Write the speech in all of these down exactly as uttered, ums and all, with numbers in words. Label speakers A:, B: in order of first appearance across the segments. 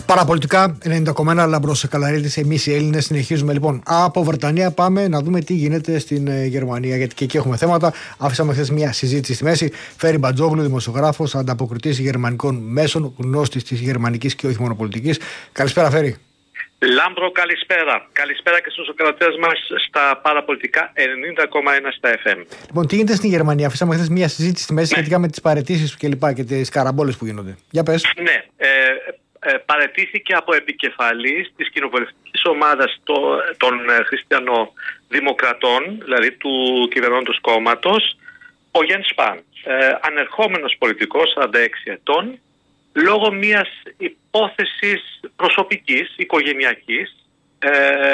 A: Παραπολιτικά ενενήντα κόμμα ένα Λάμπρος Καλαρίτης, εμείς οι Έλληνες συνεχίζουμε λοιπόν. Από Βρετανία πάμε να δούμε τι γίνεται στην ε, Γερμανία, γιατί και εκεί έχουμε θέματα. Άφησαμε χθες μια συζήτηση στη μέση. Φέρι Μπατζόγλου, δημοσιογράφος, ανταποκριτής γερμανικών μέσων, γνώστης της γερμανικής και όχι μόνο πολιτικής. Καλησπέρα, Φέρι.
B: Λάμπρο, καλησπέρα. Καλησπέρα και στους ακροατές μας στα παραπολιτικά ενενήντα κόμμα ένα στα εφ εμ.
A: Λοιπόν, τι γίνεται στην Γερμανία? Αφήσαμε χθες μια συζήτηση στη μέση ναι. σχετικά με τις παραιτήσεις και λοιπά και τις καραμπόλες που γίνονται. Για πες.
B: Ναι. Ε, ε, παραιτήθηκε από επικεφαλής της κοινοβουλευτικής ομάδας το, των χριστιανοδημοκρατών, δηλαδή του κυβερνώντος κόμματος, ο Γιένς Σπαν. Ε, ανερχόμενος πολιτικός, σαράντα έξι ετών, λόγω μιας υπόθεσης προσωπικής, οικογενειακής, ε,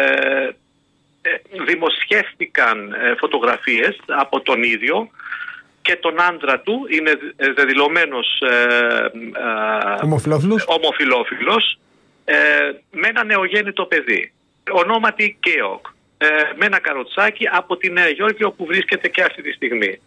B: ε, δημοσιεύτηκαν ε, φωτογραφίες από τον ίδιο και τον άντρα του, είναι δεδηλωμένος ε, ε,
A: ομοφυλόφιλος,
B: ομοφυλόφιλος ε, με ένα νεογέννητο παιδί, ονόματι Γκέοκ, ε, με ένα καροτσάκι από τη Νέα Υόρκη, όπου βρίσκεται και αυτή τη στιγμή.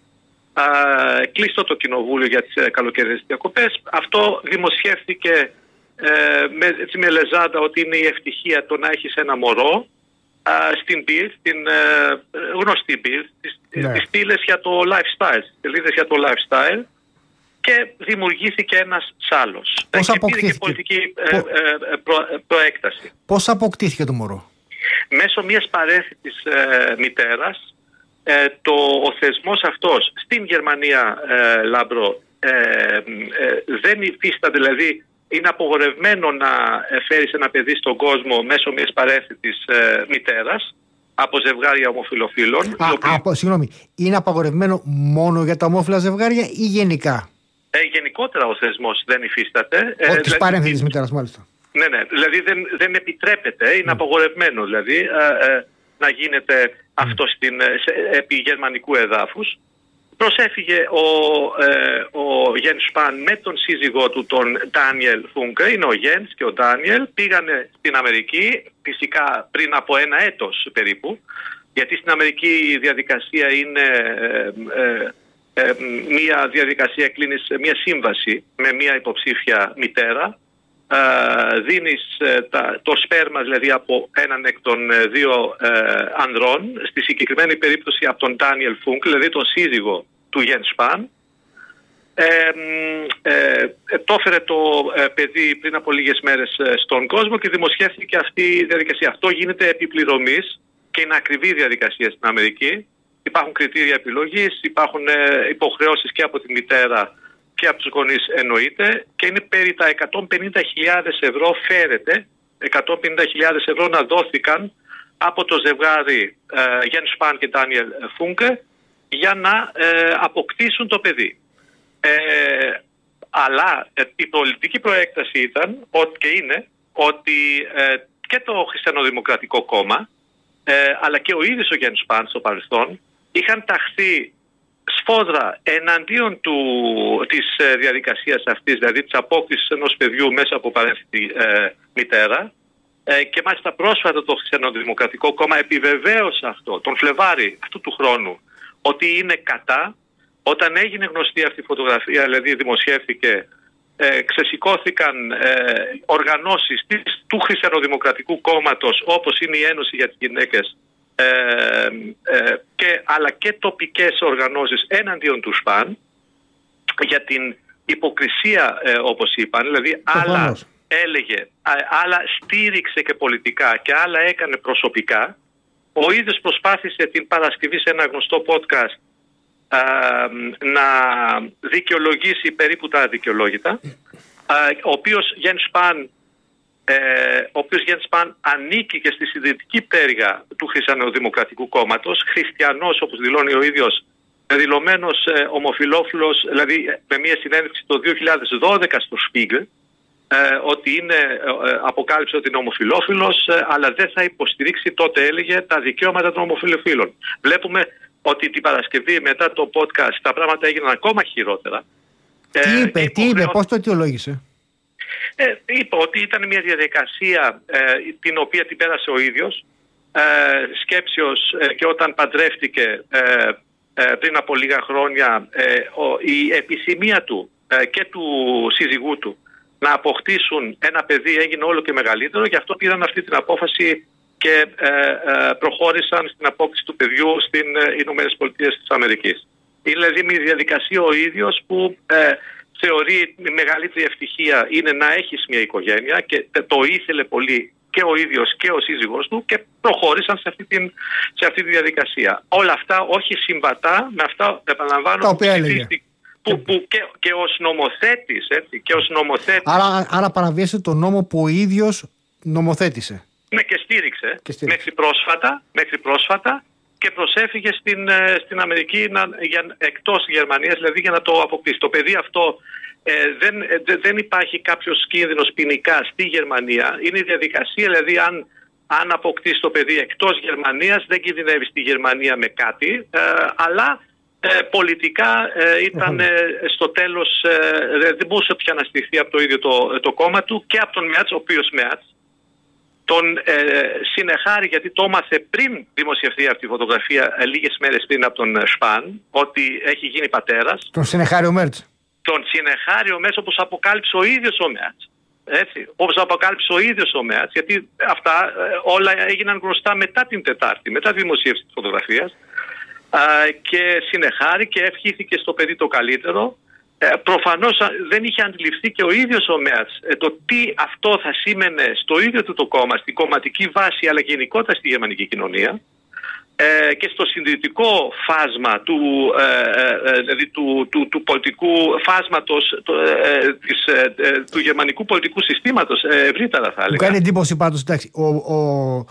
B: Uh, κλείστο το κοινοβούλιο για τις uh, καλοκαιρινές διακοπές. Αυτό δημοσιεύθηκε uh, με, έτσι, με λεζάντα ότι είναι η ευτυχία το να έχεις ένα μωρό uh, στην Bild, την uh, γνωστή Bild, τις, ναι. τις στήλες για το lifestyle, τις σελίδες για το lifestyle, και δημιουργήθηκε ένας σάλος.
A: Πώς
B: και
A: αποκτήθηκε?
B: πήρε και πολιτική uh, uh, προ, uh, προέκταση.
A: Πώς αποκτήθηκε το μωρό?
B: Μέσω μιας παρέθητης uh, μητέρας. Ε, το, ο θεσμός αυτός στην Γερμανία, ε, Λάμπρο, ε, ε, δεν υφίσταται, δηλαδή είναι απογορευμένο να φέρεις ένα παιδί στον κόσμο μέσω μιας παρέθητης ε, μητέρας από ζευγάρια ομοφυλοφίλων.
A: Α, οποίοι... από, συγγνώμη, είναι απαγορευμένο μόνο για τα ομόφυλα ζευγάρια ή γενικά?
B: Ε, γενικότερα ο θεσμός δεν υφίσταται.
A: Ο, ε, της δηλαδή, παρένθετης μητέρας, μάλιστα.
B: Ναι, ναι, δηλαδή δεν, δεν επιτρέπεται, είναι mm. απογορευμένο δηλαδή ε, ε, να γίνεται αυτό στην, σε, επί γερμανικού εδάφους. Προσέφυγε ο, ε, ο Γιένς Σπαν με τον σύζυγό του, τον Ντάνιελ Φούνκε, είναι ο Γιένς και ο Ντάνιελ, πήγανε στην Αμερική, φυσικά πριν από ένα έτος περίπου, γιατί στην Αμερική η διαδικασία είναι ε, ε, ε, μια διαδικασία, κλείνεις μια σύμβαση με μια υποψήφια μητέρα. Uh, δίνεις uh, τα, το σπέρμα δηλαδή από έναν εκ των uh, δύο uh, ανδρών, στη συγκεκριμένη περίπτωση από τον Ντάνιελ Φούνκ, δηλαδή τον σύζυγο του Γιένς Σπαν. Ε, ε, ε, το έφερε το ε, παιδί πριν από λίγες μέρες ε, στον κόσμο και δημοσιεύθηκε αυτή η διαδικασία. Αυτό γίνεται επιπληρωμής και είναι ακριβή διαδικασία στην Αμερική. Υπάρχουν κριτήρια επιλογής, υπάρχουν ε, υποχρεώσεις και από τη μητέρα και από τους γονείς εννοείται, και είναι περί τα εκατόν πενήντα χιλιάδες ευρώ φέρεται, εκατόν πενήντα χιλιάδες ευρώ να δόθηκαν από το ζευγάρι ε, Γιένς Σπαν και Ντάνιελ Φούνκε για να ε, αποκτήσουν το παιδί. Ε, αλλά ε, η πολιτική προέκταση ήταν ότι, και είναι ότι ε, και το Χριστιανοδημοκρατικό Κόμμα ε, αλλά και ο ίδιος ο Γιένς Σπαν στο παρελθόν είχαν ταχθεί σφόδρα εναντίον του, της ε, διαδικασίας αυτής, δηλαδή της απόκτησης ενός παιδιού μέσα από παρένθετη ε, μητέρα, ε, και μάλιστα πρόσφατα το Χριστιανοδημοκρατικό Κόμμα επιβεβαίωσε αυτό τον Φλεβάρι αυτού του χρόνου, ότι είναι κατά. Όταν έγινε γνωστή αυτή η φωτογραφία, δηλαδή δημοσιεύθηκε, ε, ξεσηκώθηκαν ε, οργανώσεις της, του Χριστιανοδημοκρατικού Κόμματος, όπως είναι η Ένωση για τις Γυναίκες, Ε, ε, και, αλλά και τοπικές οργανώσεις εναντίον του Σπαν για την υποκρισία, ε, όπως είπαν, δηλαδή άλλα έλεγε, α, άλλα στήριξε και πολιτικά και άλλα έκανε προσωπικά. Ο ίδιος προσπάθησε την Παρασκευή σε ένα γνωστό podcast α, να δικαιολογήσει περίπου τα αδικαιολόγητα, α, ο οποίος Γιένς Σπαν Ε, ο οποίος Γιένς Σπαν ανήκει και στη συντηρητική πτέρυγα του Χριστιανοδημοκρατικού Κόμματος, χριστιανός όπως δηλώνει ο ίδιος, δηλωμένος ε, ομοφυλόφιλος, δηλαδή με μια συνέντευξη το δύο χιλιάδες δώδεκα στο Spiegel, ε, ότι είναι, ε, αποκάλυψε ότι είναι ομοφυλόφιλος, ε, αλλά δεν θα υποστηρίξει, τότε έλεγε, τα δικαιώματα των ομοφυλοφίλων. Βλέπουμε ότι την Παρασκευή μετά το podcast τα πράγματα έγιναν ακόμα χειρότερα.
A: Τι είπε, ε, τι είπε, πώς το αιτιολόγησε?
B: Ε, είπα ότι ήταν μια διαδικασία ε, την οποία την πέρασε ο ίδιος, ε, σκέψεως ε, και όταν παντρεύτηκε ε, ε, πριν από λίγα χρόνια, ε, ο, η επιθυμία του ε, και του σύζυγού του να αποκτήσουν ένα παιδί έγινε όλο και μεγαλύτερο, γι' αυτό πήραν αυτή την απόφαση και ε, ε, προχώρησαν στην απόκτηση του παιδιού στις Ηνωμένες Πολιτείες της Αμερικής. Είναι δηλαδή μια διαδικασία ο ίδιος που ε, θεωρεί η μεγαλύτερη ευτυχία είναι να έχεις μια οικογένεια και το ήθελε πολύ και ο ίδιος και ο σύζυγός του και προχώρησαν σε αυτή, την, σε αυτή τη διαδικασία. Όλα αυτά όχι συμβατά με αυτά, επαναλαμβάνω,
A: τα οποία έλεγε.
B: Που, που και, και ως νομοθέτης, έτσι, και ως νομοθέτης.
A: Άρα, άρα παραβίασε τον νόμο που ο ίδιος νομοθέτησε.
B: Ναι, και στήριξε,
A: και στήριξε. Μέχρι,
B: πρόσφατα, μέχρι πρόσφατα και προσέφυγε στην, στην Αμερική να, για, εκτός Γερμανίας, δηλαδή για να το αποκτήσει. Το παιδί αυτό ε, δεν, ε, δεν υπάρχει κάποιος κίνδυνος ποινικά στη Γερμανία. Είναι η διαδικασία, δηλαδή αν, αν αποκτήσει το παιδί εκτός Γερμανίας δεν κινδυνεύει στη Γερμανία με κάτι, ε, αλλά Ε, πολιτικά ε, ήταν ε, στο τέλος ε, δεν μπορούσε πια να στηριχθεί από το ίδιο το, το κόμμα του και από τον Μέρτς, ο οποίος Μέρτς τον ε, συνεχάρει, γιατί το έμαθε πριν δημοσιευθεί αυτή η φωτογραφία ε, λίγες μέρες πριν από τον Σπαν, ότι έχει γίνει πατέρας.
A: Τον συνεχάρει ο Μέρτς.
B: Τον συνεχάρει ο Μέρτς, όπως αποκάλυψε ο ίδιος ο Μέρτς. Έτσι, όπως αποκάλυψε ο ίδιος ο Μέρτς, γιατί αυτά ε, όλα έγιναν γνωστά μετά την Τετάρτη, μετά τη δημοσίευση της φωτογραφίας. Uh, και συνεχάρει και ευχήθηκε στο παιδί το καλύτερο. Uh, προφανώς δεν είχε αντιληφθεί και ο ίδιος ο Μέρτς uh, το τι αυτό θα σήμαινε στο ίδιο του το κόμμα, στην κομματική βάση αλλά γενικότερα στη γερμανική κοινωνία uh, και στο συντηρητικό φάσμα του, uh, uh, δηλαδή του, του, του πολιτικού φάσματος του, uh, της, uh, του γερμανικού πολιτικού συστήματος uh, ευρύτερα θα έλεγα.
A: Μου κάνει εντύπωση πάντως, εντάξει, ο, ο,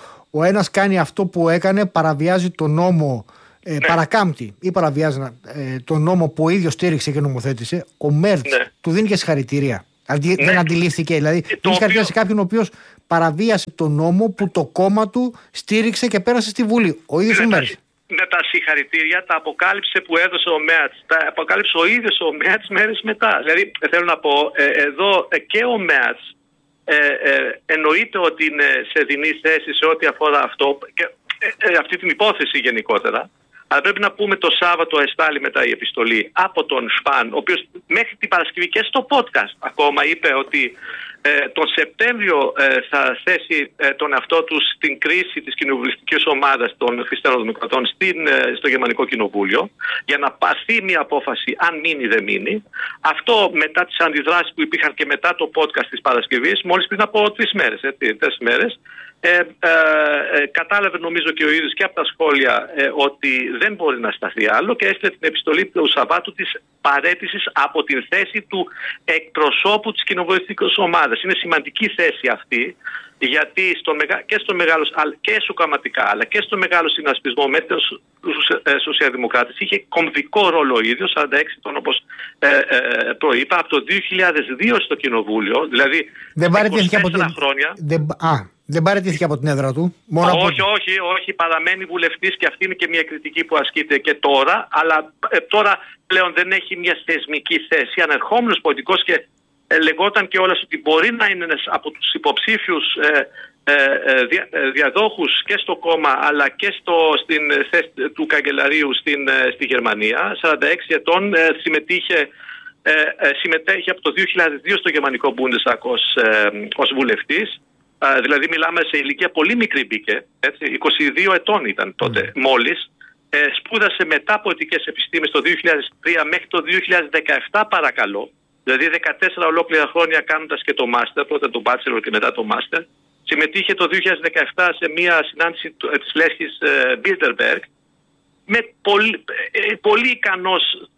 A: ο ένας κάνει αυτό που έκανε, παραβιάζει τον νόμο. Ε, ναι. Παρακάμπτει ή παραβιάζει ε, τον νόμο που ο ίδιος στήριξε και νομοθέτησε. Ο Μέρτς ναι. του δίνει και συγχαρητήρια. Αντί, ναι. Δεν αντιλήφθηκε. Δηλαδή, δίνει συγχαρητήρια σε κάποιον ο οποίος παραβίασε τον νόμο που το κόμμα του στήριξε και πέρασε στη Βουλή. Ο ίδιος ο Μέρτς.
B: Με τα συγχαρητήρια τα αποκάλυψε που έδωσε ο Μέρτς. Τα αποκάλυψε ο ίδιος ο Μέρτς μέρες μετά. Δηλαδή, θέλω να πω, ε, εδώ ε, και ο Μέρτς ε, ε, εννοείται ότι είναι σε δινή θέση σε ό,τι αφορά αυτό και ε, ε, αυτή την υπόθεση γενικότερα. Αλλά πρέπει να πούμε το Σάββατο εστάλει μετά η επιστολή από τον Σπαν, ο οποίος μέχρι την Παρασκευή και στο podcast ακόμα είπε ότι ε, τον Σεπτέμβριο ε, θα θέσει ε, τον εαυτό του στην κρίση της κοινοβουλευτικής ομάδας των Χριστιανοδημοκρατών στην, ε, στο Γερμανικό Κοινοβούλιο για να πάρθει μια απόφαση αν μείνει δεν μείνει. Αυτό μετά τις αντιδράσεις που υπήρχαν και μετά το podcast της Παρασκευής, μόλις πριν από τρεις μέρες, έτσι, τέσσερις μέρες, Ε, ε, ε, κατάλαβε νομίζω και ο ίδιος και από τα σχόλια ε, ότι δεν μπορεί να σταθεί άλλο και έστειλε την επιστολή του Σαββάτου της παραίτησης από την θέση του εκπροσώπου της κοινοβουλευτικής ομάδας. Είναι σημαντική θέση αυτή, γιατί στο μεγα... και, στο μεγάλο... και σοκαματικά αλλά και στο μεγάλο συνασπισμό με τους σοσιαλδημοκράτες είχε κομβικό ρόλο ο ίδιος, σαράντα έξι ετών όπως ε, ε, προείπα, από το δύο χιλιάδες δύο στο Κοινοβούλιο, δηλαδή
A: δεν είκοσι τέσσερα
B: χρόνια.
A: Δεν... Α. Δεν παραιτήθηκε από την έδρα του. Μόνο
B: όχι,
A: από...
B: όχι, όχι. Παραμένει βουλευτής και αυτή είναι και μια κριτική που ασκείται και τώρα. Αλλά ε, τώρα πλέον δεν έχει μια θεσμική θέση. Ανερχόμενος πολιτικός και ε, λεγόταν και όλας ότι μπορεί να είναι ένας από τους υποψήφιους ε, ε, δια, ε, διαδόχους και στο κόμμα αλλά και στο, στην θέση του καγκελαρίου στην, ε, στη Γερμανία. σαράντα έξι ετών ε, συμμετείχε, ε, ε, συμμετέχει από το δύο χιλιάδες δύο στο γερμανικό Bundestag ως, ε, ως βουλευτής. Uh, δηλαδή μιλάμε σε ηλικία πολύ μικρή μπήκε, έτσι, είκοσι δύο ετών ήταν τότε mm. μόλις. Ε, σπούδασε μετά πολιτικές επιστήμες το δύο χιλιάδες τρία μέχρι το δύο χιλιάδες δεκαεπτά παρακαλώ. Δηλαδή δεκατέσσερα ολόκληρα χρόνια κάνοντας και το μάστερ, πρώτα το bachelor και μετά το μάστερ. Συμμετείχε το δύο χιλιάδες δεκαεπτά σε μια συνάντηση της λέσχης ε, Bilderberg με πολύ, ε, πολύ ικανός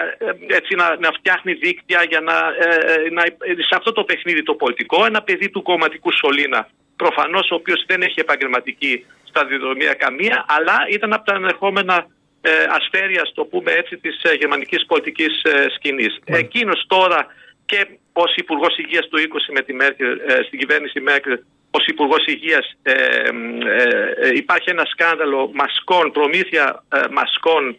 B: έτσι, να, να φτιάχνει δίκτυα για να, ε, να, σε αυτό το παιχνίδι το πολιτικό, ένα παιδί του κομματικού σωλήνα προφανώς, ο οποίος δεν έχει επαγγελματική σταδιοδρομία καμία, αλλά ήταν από τα ανερχόμενα ε, αστέρια, στο πούμε έτσι, της ε, γερμανικής πολιτικής ε, σκηνής. Mm. Εκείνος τώρα και ως Υπουργός Υγείας του είκοσι με τη Μέρκελ, ε, στην κυβέρνηση Μέρκελ, ως Υπουργός Υγείας ε, ε, ε, υπάρχει ένα σκάνδαλο μασκών, προμήθεια ε, μασκών,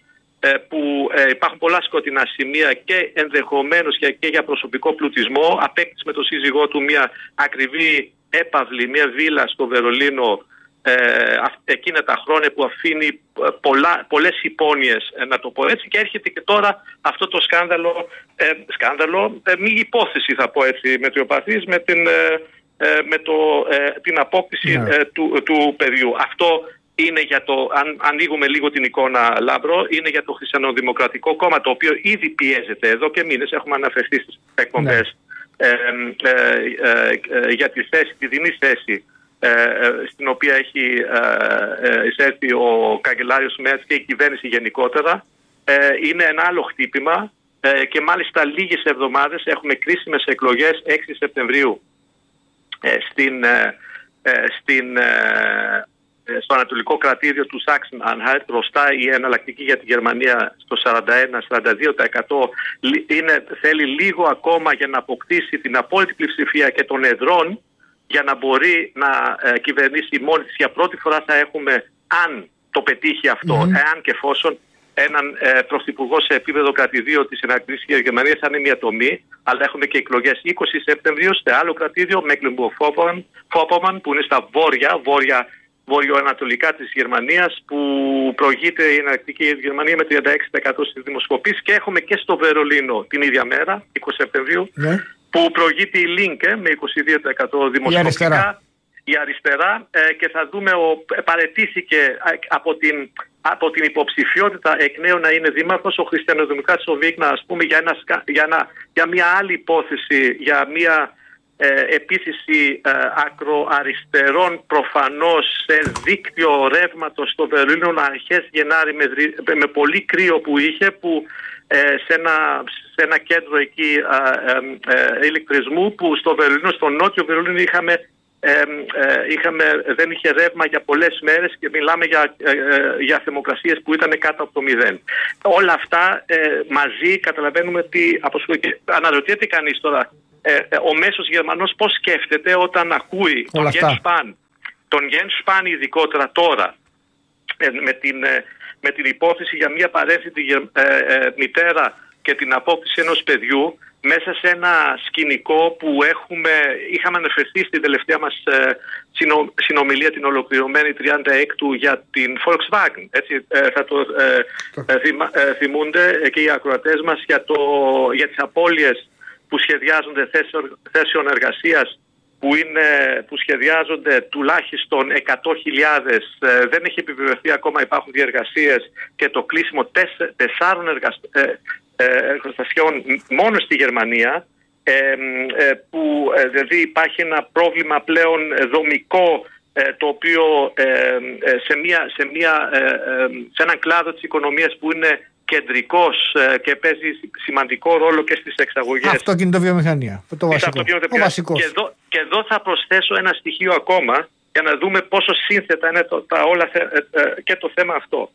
B: που ε, υπάρχουν πολλά σκοτεινά σημεία και ενδεχομένως και, και για προσωπικό πλουτισμό. Απέκτησε με τον σύζυγό του μια ακριβή έπαυλη, μια βίλα στο Βερολίνο ε, εκείνα τα χρόνια που αφήνει πολλά, πολλές υπόνοιες, ε, να το πω έτσι, και έρχεται και τώρα αυτό το σκάνδαλο, ε, σκάνδαλο ε, μη υπόθεση θα πω έτσι μετριοπαθής με την, ε, ε, με το, ε, την απόκτηση yeah. ε, του, του παιδιού. Αυτό είναι για το, αν ανοίγουμε λίγο την εικόνα, Λάμπρο, είναι για το Χριστιανοδημοκρατικό Κόμμα, το οποίο ήδη πιέζεται εδώ και μήνες, έχουμε αναφερθεί στις εκπομπές, yeah. ε, ε, ε, ε, για τη θέση, τη δινή θέση ε, ε, στην οποία έχει ε, ε, εισέλθει ο καγκελάριος Μέρτς και η κυβέρνηση γενικότερα. Ε, είναι ένα άλλο χτύπημα ε, και μάλιστα λίγες εβδομάδες έχουμε κρίσιμες εκλογές έξι Σεπτεμβρίου ε, στην, ε, ε, στην ε, στο ανατολικό κρατήδιο του Σάξεν-Ανχάλτ. Μπροστά η εναλλακτική για τη Γερμανία στο σαράντα ένα με σαράντα δύο τοις εκατό είναι, θέλει λίγο ακόμα για να αποκτήσει την απόλυτη πλειοψηφία και των εδρών για να μπορεί να ε, κυβερνήσει μόνη της. Για πρώτη φορά θα έχουμε, αν το πετύχει αυτό, mm-hmm. εάν και εφόσον έναν ε, πρωθυπουργό σε επίπεδο κρατηδίου της εναλλακτικής Γερμανίας θα είναι μια τομή, αλλά έχουμε και εκλογές είκοσι Σεπτεμβρίου σε άλλο κρατήδιο, Mecklenburg-Vorpommern, που είναι στα βόρεια, βόρεια βορειοανατολικά της Γερμανίας, που προηγείται η εναλλακτική Γερμανία με τριάντα έξι τοις εκατό στις δημοσκοπήσεις, και έχουμε και στο Βερολίνο την ίδια μέρα, είκοσι Σεπτεμβρίου, ναι. που προηγείται η Linke με είκοσι δύο τοις εκατό δημοσκοπικά, η αριστερά, η αριστερά ε, και θα δούμε, ο, παραιτήθηκε από την, από την υποψηφιότητα εκ νέου να είναι δήμαρχος ο Χριστιανοδημοκράτης ο Βίγνα, ας πούμε, για, ένα, για, ένα, για μια άλλη υπόθεση, για μια Ε, επίθεση ε, ακροαριστερών προφανώς σε δίκτυο ρεύματος στο Βερολίνο αρχές Γενάρη με, με πολύ κρύο που είχε, που ε, σε, ένα, σε ένα κέντρο εκεί ε, ε, ε, ηλεκτρισμού, που στο Βερολίνο, στο νότιο Βερολίνο είχαμε, ε, ε, είχαμε, δεν είχε ρεύμα για πολλές μέρες και μιλάμε για, ε, ε, για θερμοκρασίες που ήταν κάτω από το μηδέν. Όλα αυτά ε, μαζί καταλαβαίνουμε τι αποσχολεί. Αναρωτιέται κανείς τώρα, Ε, ο μέσος Γερμανός πώς σκέφτεται όταν ακούει τον Jens Spahn, τον Jens Spahn ειδικότερα τώρα ε, με, την, ε, με την υπόθεση για μια παρένθετη ε, ε, μητέρα και την απόκτηση ενός παιδιού μέσα σε ένα σκηνικό που έχουμε, είχαμε αναφερθεί στην τελευταία μας ε, συνο, συνομιλία, την ολοκληρωμένη τριάντα έξι για την Volkswagen. Έτσι, ε, θα το ε, ε, θυμα, ε, θυμούνται και οι ακροατές μας για, το, για τις απώλειες που σχεδιάζονται θέσεων εργασίας, που, είναι, που σχεδιάζονται τουλάχιστον εκατό χιλιάδες, ε, δεν έχει επιβεβαιωθεί ακόμα, υπάρχουν διεργασίες και το κλείσιμο τεσ, τεσσάρων εργασ, ε, ε, εργοστασιών μόνο στη Γερμανία, ε, ε, που ε, δηλαδή υπάρχει ένα πρόβλημα πλέον δομικό, ε, το οποίο ε, ε, σε, μια, σε, μια, ε, ε, σε έναν κλάδο της οικονομίας που είναι κεντρικός ε, και παίζει σημαντικό ρόλο και στις εξαγωγές.
A: Αυτοκινητοβιομηχανία. Το βασικό. Ο βασικός.
B: Και εδώ, και εδώ θα προσθέσω ένα στοιχείο ακόμα για να δούμε πόσο σύνθετα είναι το, τα όλα ε, ε, και το θέμα αυτό.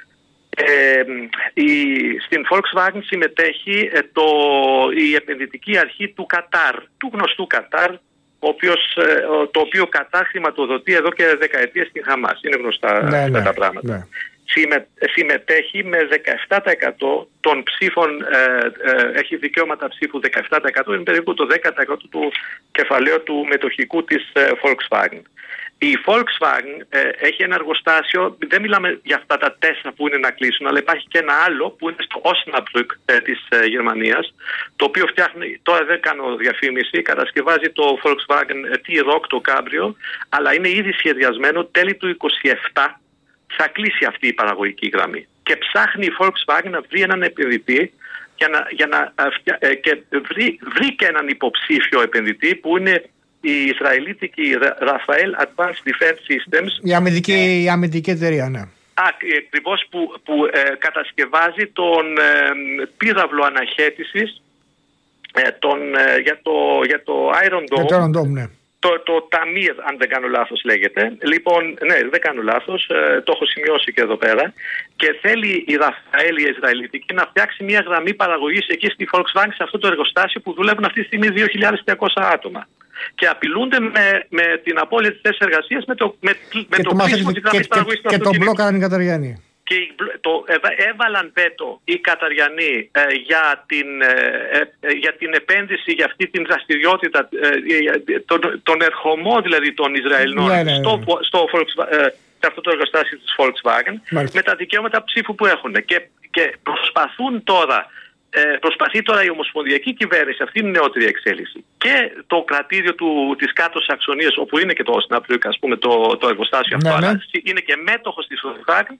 B: Ε, η, στην Volkswagen συμμετέχει ε, το, η επενδυτική αρχή του Κατάρ, του γνωστού Κατάρ, ο οποίος, ε, το οποίο Κατάρ χρηματοδοτεί εδώ και δεκαετίες την Χαμάς. Είναι γνωστά
A: ναι,
B: αυτά
A: ναι,
B: τα πράγματα. Ναι. Συμμετέχει με δεκαεπτά τοις εκατό των ψήφων, ε, ε, έχει δικαιώματα ψήφου δεκαεπτά τοις εκατό, είναι περίπου το δέκα τοις εκατό του κεφαλαίου του μετοχικού της ε, Volkswagen. Η Volkswagen ε, έχει ένα εργοστάσιο, δεν μιλάμε για αυτά τα τέσσερα που είναι να κλείσουν, αλλά υπάρχει και ένα άλλο που είναι στο Osnabrück ε, της ε, Γερμανίας, το οποίο φτιάχνει, τώρα δεν κάνω διαφήμιση, κατασκευάζει το Volkswagen T-Roc, το Cabrio, αλλά είναι ήδη σχεδιασμένο τέλη του είκοσι επτά θα κλείσει αυτή η παραγωγική γραμμή. Και ψάχνει η Volkswagen να βρει έναν επενδυτή για να, για να, ε, και βρει, βρήκε έναν υποψήφιο επενδυτή που είναι η Ισραηλίτικη Rafael Advanced Defense Systems. Η
A: αμυντική, η αμυντική εταιρεία, ναι.
B: Ακριβώς, που, που ε, κατασκευάζει τον ε, πύραυλο αναχέτησης ε, τον, ε, για, το, για το Iron Dome.
A: Για το Iron Dome, ναι.
B: Το, το Tamir, αν δεν κάνω λάθος λέγεται. Λοιπόν, ναι, δεν κάνω λάθος, ε, το έχω σημειώσει και εδώ πέρα. Και θέλει η Ραφαέλ, η Ισραηλιτική, να φτιάξει μια γραμμή παραγωγής εκεί στη Volkswagen, σε αυτό το εργοστάσιο που δουλεύουν αυτή τη στιγμή δύο χιλιάδες τριακόσια άτομα. Και απειλούνται με, με την απώλεια της θέσης εργασίας με το, με, με το κλείσιμο της γραμμής παραγωγής του
A: αυτοκίνητου. Και τον
B: μπλόκαραν
A: οι Καταριανοί.
B: και το, έβαλαν βέτο οι Καταριανοί ε, για, την, ε, ε, για την επένδυση, για αυτή την δραστηριότητα, ε, τον, τον ερχομό δηλαδή των Ισραηλινών ναι, ναι, ναι. στο, στο, ε, σε αυτό το εργοστάσιο της Volkswagen, μάλιστα, με τα δικαιώματα ψήφου που έχουν. Και, και προσπαθούν τώρα, ε, προσπαθεί τώρα η Ομοσπονδιακή Κυβέρνηση, αυτή είναι η νεότερη εξέλιξη, και το κρατήδιο του, της Κάτω Σαξονίας, όπου είναι και το Osnabrück, ας πούμε, το, το εργοστάσιο αυτό, ναι, ναι. είναι και μέτοχος της Volkswagen,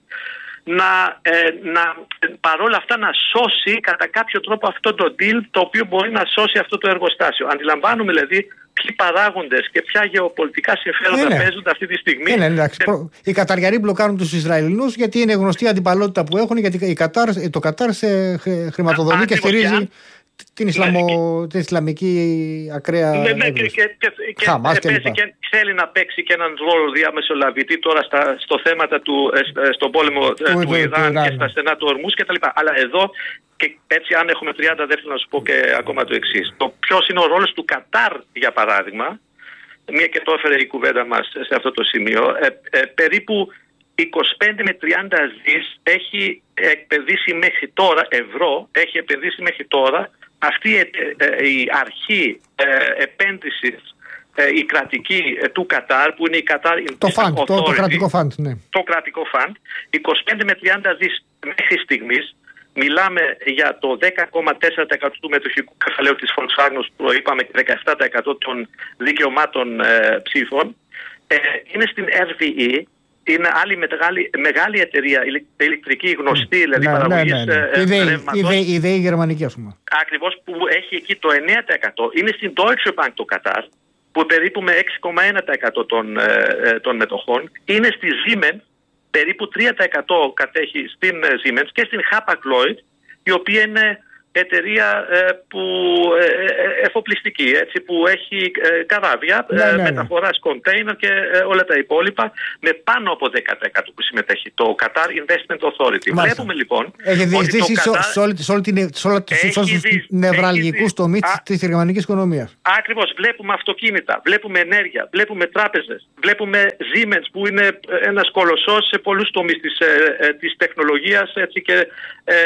B: να, ε, να παρόλα αυτά να σώσει κατά κάποιο τρόπο αυτό το deal, το οποίο μπορεί να σώσει αυτό το εργοστάσιο. Αντιλαμβάνουμε δηλαδή ποιοι παράγοντες και ποια γεωπολιτικά συμφέροντα ναι, παίζονται αυτή τη στιγμή.
A: Ναι, ναι, και... Οι Καταριανοί μπλοκάρουν τους Ισραηλινούς γιατί είναι γνωστή η αντιπαλότητα που έχουν, γιατί η Κατάρ, το Κατάρ σε χρηματοδοτεί Α, και στηρίζει αν... την, Ισλαμο... ναι, την Ισλαμική ακραία.
B: Ναι, ναι, και, και, και, Χαμάς, και, και, και θέλει να παίξει και έναν ρόλο διαμεσολαβητή τώρα στα, στο θέματα του, στον πόλεμο του, του Ιράν και στα στενά του Ορμούς κτλ. Αλλά εδώ, και έτσι αν έχουμε τριάντα δεύτερα να σου πω και ακόμα το εξής. Το ποιος είναι ο ρόλος του Κατάρ, για παράδειγμα, μία και το έφερε η κουβέντα μας σε αυτό το σημείο, ε, ε, περίπου είκοσι πέντε με τριάντα δις έχει επενδύσει μέχρι τώρα, ευρώ, έχει επενδύσει μέχρι τώρα αυτή η, ε, η αρχή ε, επένδυσης, ε, η κρατική ε, του Κατάρ, που είναι η Qatar
A: το, fund, το, το κρατικό fund, ναι.
B: Το κρατικό fund, είκοσι πέντε με τριάντα δις μέχρι στιγμής. Μιλάμε για το δέκα κόμμα τέσσερα τοις εκατό του μετοχικού κεφαλαίου της Volkswagen, που είπαμε, και δεκαεπτά τοις εκατό των δικαιωμάτων ε, ψήφων. Ε, είναι στην αρ βι ι, είναι άλλη μεγάλη, μεγάλη εταιρεία ηλεκτρική, γνωστή, δηλαδή, ναι, παραγωγής ναι, ναι, ναι. ρεύματος. Η ΔΕΗ
A: γερμανική, ας πούμε.
B: Ακριβώς, που έχει εκεί το εννέα τοις εκατό. Είναι στην Deutsche Bank το Κατάρ, που περίπου με έξι κόμμα ένα τοις εκατό των, ε, των μετοχών. Είναι στη Siemens, περίπου τρία τοις εκατό κατέχει στην Siemens, και στην Hapag-Lloyd, η οποία είναι εταιρεία ε, που, ε, ε, εφοπλιστική, έτσι, που έχει ε, καράβια, ναι, ναι, ναι. μεταφοράς κοντέινερ και ε, όλα τα υπόλοιπα, με πάνω από δέκα τοις εκατό που συμμετέχει το Qatar Investment Authority. Μάλιστα. Βλέπουμε λοιπόν
A: έχει διεισδύσει σε όλους τους νευραλγικούς τομείς της γερμανικής οικονομίας.
B: Ακριβώς. Βλέπουμε αυτοκίνητα, βλέπουμε ενέργεια, βλέπουμε τράπεζες, βλέπουμε Siemens, που είναι ένας κολοσσός σε πολλούς τομείς της, ε, της τεχνολογίας, έτσι, και, ε,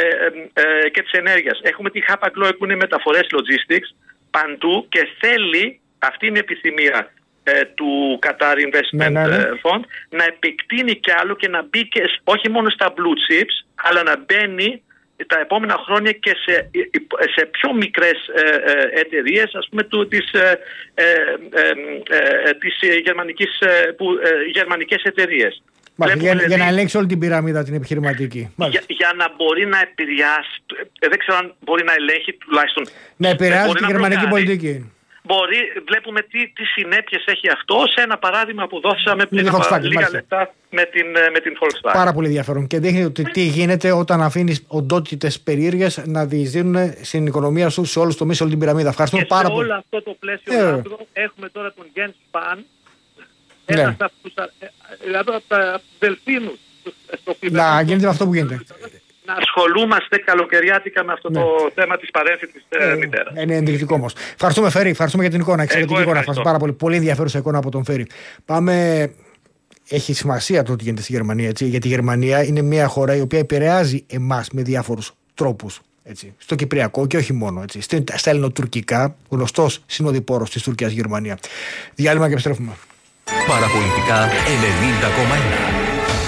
B: ε, και της ενέργειας. Έχουμε τη Hapag-Lloyd, που είναι μεταφορές logistics παντού, και θέλει, αυτή είναι η επιθυμία ε, του Qatar Investment ναι, ναι, ναι. Fund, να επεκτείνει κι άλλο και να μπει και όχι μόνο στα blue chips, αλλά να μπαίνει τα επόμενα χρόνια και σε, σε πιο μικρές ε, ε, εταιρείες, ας πούμε, του, της, ε, ε, ε, ε, της γερμανικής, ε, που, ε, γερμανικές εταιρείες.
A: Μάλιστα, για, δηλαδή, για να ελέγξει όλη την πυραμίδα την επιχειρηματική.
B: Για, για να μπορεί να επηρεάσει, δεν ξέρω αν μπορεί να ελέγχει τουλάχιστον.
A: Να επηρεάσει την γερμανική προκάρει. πολιτική.
B: Μπορεί, βλέπουμε τι, τι συνέπειες έχει αυτό σε ένα παράδειγμα που δώσαμε πριν από λίγα μάλιστα. λεπτά με την, με την Volkswagen.
A: Πάρα πολύ ενδιαφέρον. Και δείχνει ότι τι γίνεται όταν αφήνεις οντότητες περίεργες να διεισδύουν στην οικονομία σου σε όλους τους τομείς, σε όλη την πυραμίδα. Ευχαριστούμε
B: και
A: πάρα
B: σε
A: πολύ.
B: Σε όλο αυτό το πλαίσιο ε. λάθρο, έχουμε τώρα τον Jens Spahn, ένας ναι. από τους, δηλαδή από τα δελφίνους στο
A: κυβερνό. Να γίνεται με αυτό που γίνεται.
B: Να ασχολούμαστε καλοκαιριάτικα με αυτό ναι. το θέμα της παρένθετης ε, μητέρας.
A: Είναι ενδεικτικό όμως. Ευχαριστούμε, Φέρη, ευχαριστούμε για την εικόνα. Εξαιρετική εικόνα. Ευχαριστούμε πάρα πολύ. Πολύ ενδιαφέρουσα εικόνα από τον Φέρη. Πάμε. Έχει σημασία το τι γίνεται στη Γερμανία, έτσι, γιατί η Γερμανία είναι μια χώρα η οποία επηρεάζει εμάς με διάφορους τρόπους. Έτσι, στο Κυπριακό και όχι μόνο. Έτσι, στα ελληνοτουρκικά, γνωστός συνοδοιπόρος της Τουρκίας Γερμανία. Διάλειμμα και επιστρέφουμε.
C: Παραπολιτικά ενενήντα κόμμα ένα.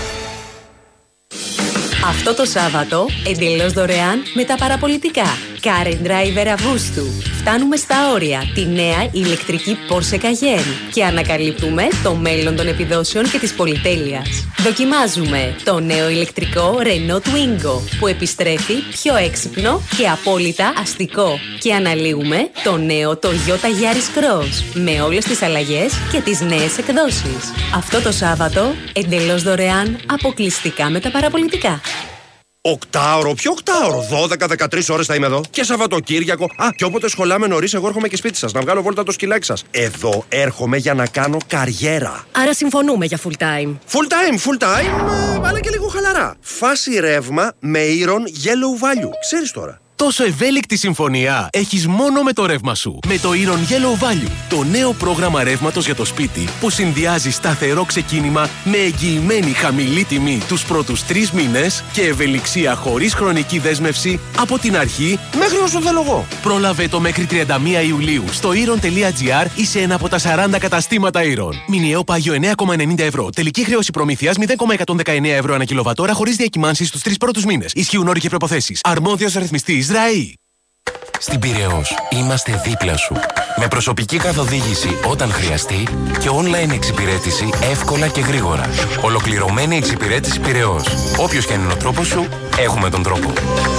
D: Αυτό το Σάββατο, εντελώς δωρεάν με τα παραπολιτικά. Car Driver Αυγούστου. Φτάνουμε στα όρια τη νέα ηλεκτρική Porsche Cayenne και ανακαλύπτουμε το μέλλον των επιδόσεων και της πολυτέλειας. Δοκιμάζουμε το νέο ηλεκτρικό Renault Twingo που επιστρέφει πιο έξυπνο και απόλυτα αστικό. Και αναλύουμε το νέο Toyota Yaris Cross με όλες τις αλλαγές και τις νέες εκδόσεις. Αυτό το Σάββατο, εντελώς δωρεάν, αποκλειστικά με τα παραπολιτικά.
E: Οκτάωρο, ποιο οκτάωρο, δώδεκα με δεκατρείς ώρες θα είμαι εδώ. Και Σαββατοκύριακο. Α, και όποτε σχολάμε νωρίς, εγώ έρχομαι και σπίτι σας να βγάλω βόλτα το σκυλάκι σας. Εδώ έρχομαι για να κάνω καριέρα.
D: Άρα συμφωνούμε για full time.
E: Full time, full time, ε, αλλά και λίγο χαλαρά. Φάση ρεύμα με Iron Yellow Value. Ξέρεις τώρα.
F: Τόσο ευέλικτη συμφωνία έχεις μόνο με το ρεύμα σου. Με το Iron Yellow Value, το νέο πρόγραμμα ρεύματος για το σπίτι που συνδυάζει σταθερό ξεκίνημα με εγγυημένη χαμηλή τιμή τους πρώτους τρεις μήνες και ευελιξία χωρίς χρονική δέσμευση από την αρχή μέχρι όσο θέλω εγώ. Πρόλαβε το μέχρι τριάντα μία Ιουλίου στο iron.gr ή σε ένα από τα σαράντα καταστήματα Iron. Μηνιαίο πάγιο εννέα κόμμα ενενήντα ευρώ. Τελική χρέωση προμήθειας μηδέν κόμμα εκατόν δεκαεννέα ευρώ ανά κιλοβατόρα χωρίς διακυμάνσεις στους τρεις πρώτους μήνες. Ισχύουν όροι και προϋποθέσεις. Αρμόδιος ρυθμιστής ΡΑΗ.
C: Στην Πειραιώς είμαστε δίπλα σου. Με προσωπική καθοδήγηση όταν χρειαστεί και online εξυπηρέτηση εύκολα και γρήγορα. Ολοκληρωμένη εξυπηρέτηση Πειραιώς. Όποιος και αν είναι ο τρόπος σου, έχουμε τον τρόπο.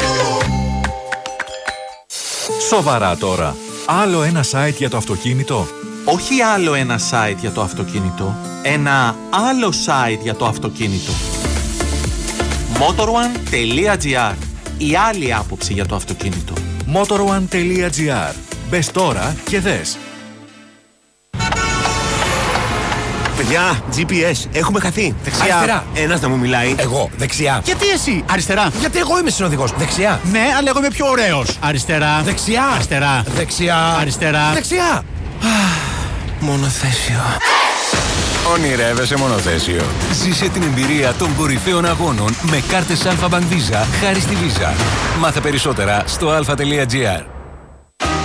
G: Σοβαρά τώρα. Άλλο ένα site για το αυτοκίνητο.
H: Όχι άλλο ένα site για το αυτοκίνητο. Ένα άλλο site για το αυτοκίνητο. motorone.gr. Η άλλη άποψη για το αυτοκίνητο.
G: motorone.gr. Μπες τώρα και δες.
E: Παιδιά, τζι πι ες, έχουμε χαθεί. Δεξιά. Αριστερά. Ένας να μου μιλάει. Εγώ. Δεξιά.
I: Γιατί εσύ, αριστερά.
E: Γιατί εγώ είμαι συνοδηγός. Δεξιά.
I: Ναι, αλλά εγώ είμαι πιο ωραίος. Αριστερά.
E: Δεξιά.
I: Αριστερά.
E: Δεξιά.
I: Αριστερά.
E: Δεξιά.
C: Μονοθέσιο.
G: Ονειρεύεσαι μονοθέσιο. Ζήσε την εμπειρία των κορυφαίων αγώνων με κάρτες Alpha Bank Visa χάρη στη Visa. Μάθε περισσότερα στο alpha.gr.